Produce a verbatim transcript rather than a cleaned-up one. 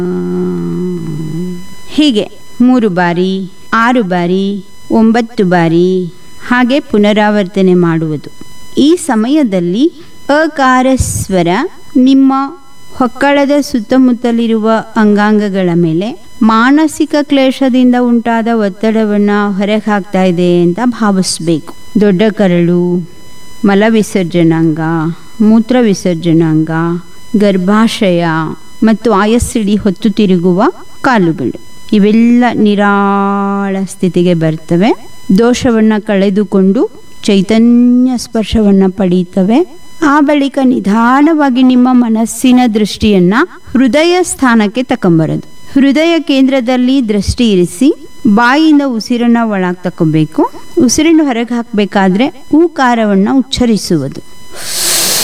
ಹೀಗೆ ಮೂರು ಬಾರಿ, ಆರು ಬಾರಿ, ಒಂಬತ್ತು ಬಾರಿ ಹಾಗೆ ಪುನರಾವರ್ತನೆ ಮಾಡುವುದು. ಈ ಸಮಯದಲ್ಲಿ ಅಕಾರ ಸ್ವರ ನಿಮ್ಮ ಹೊಕ್ಕಳದ ಸುತ್ತಮುತ್ತಲಿರುವ ಅಂಗಾಂಗಗಳ ಮೇಲೆ ಮಾನಸಿಕ ಕ್ಲೇಶದಿಂದ ಉಂಟಾದ ಒತ್ತಡವನ್ನು ಹೊರಗೆ ಹಾಕ್ತಾ ಇದೆ ಅಂತ ಭಾವಿಸ್ಬೇಕು. ದೊಡ್ಡ ಕರಳು, ಮಲ ವಿಸರ್ಜನಾಂಗ, ಮೂತ್ರ ವಿಸರ್ಜನಾಂಗ, ಗರ್ಭಾಶಯ ಮತ್ತು ಆಯಸ್ಸಿಡಿ ಹೊತ್ತು ತಿರುಗುವ ಕಾಲುಗಳು ಇವೆಲ್ಲ ನಿರಾಳ ಸ್ಥಿತಿಗೆ ಬರ್ತವೆ. ದೋಷವನ್ನು ಕಳೆದುಕೊಂಡು ಚೈತನ್ಯ ಸ್ಪರ್ಶವನ್ನು ಪಡೀತವೆ. ಆ ಬಳಿಕ ನಿಧಾನವಾಗಿ ನಿಮ್ಮ ಮನಸ್ಸಿನ ದೃಷ್ಟಿಯನ್ನ ಹೃದಯ ಸ್ಥಾನಕ್ಕೆ ತಕೊಂಬರೋದು. ಹೃದಯ ಕೇಂದ್ರದಲ್ಲಿ ದೃಷ್ಟಿ ಇರಿಸಿ ಬಾಯಿಯಿಂದ ಉಸಿರನ್ನ ಒಳಗೆ ತಗೋಬೇಕು. ಉಸಿರನ್ನು ಹೊರಗೆ ಹಾಕಬೇಕಾದ್ರೆ ಊಕಾರವನ್ನು ಉಚ್ಚರಿಸುವುದು.